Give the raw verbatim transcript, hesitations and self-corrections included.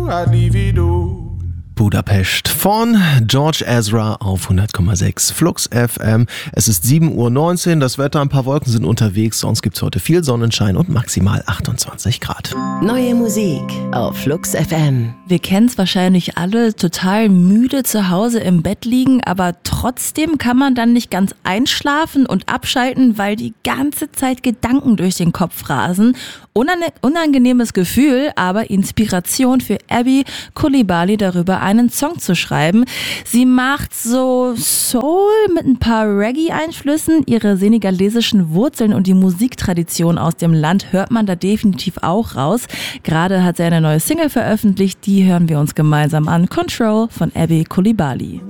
I'd leave it all. Budapest von George Ezra auf hundert Komma sechs Flux F M. Es ist sieben Uhr neunzehn, das Wetter, ein paar Wolken sind unterwegs, sonst gibt es heute viel Sonnenschein und maximal achtundzwanzig Grad. Neue Musik auf Flux F M. Wir kennen es wahrscheinlich alle, total müde zu Hause im Bett liegen, aber trotzdem kann man dann nicht ganz einschlafen und abschalten, weil die ganze Zeit Gedanken durch den Kopf rasen. Unane- unangenehmes Gefühl, aber Inspiration für Abby Coulibaly, darüber einen Song zu schreiben. Sie macht so Soul mit ein paar Reggae-Einflüssen. Ihre senegalesischen Wurzeln und die Musiktradition aus dem Land hört man da definitiv auch raus. Gerade hat sie eine neue Single veröffentlicht, die hören wir uns gemeinsam an. Control von Abby Coulibaly.